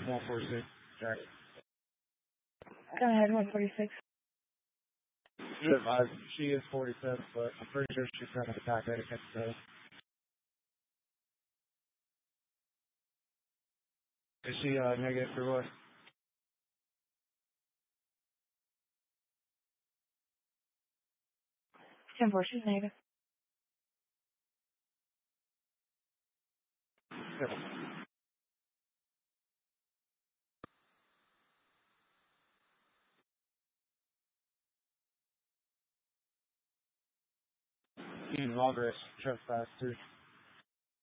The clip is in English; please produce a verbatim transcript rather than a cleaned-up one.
one forty-six, Jack. Go ahead, one forty-six. She advised she is forty-seven, but I'm pretty sure she's trying to attack at against the. Is she uh, negative for what? ten four, she's negative. Yeah. Even longer trespass too.